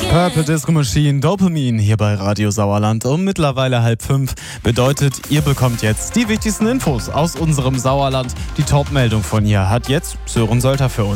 Purple Disco Machine, Dopamine hier bei Radio Sauerland um mittlerweile 4:30. Bedeutet, ihr bekommt jetzt die wichtigsten Infos aus unserem Sauerland. Die Top-Meldung von ihr hat jetzt Sören Sölter für uns.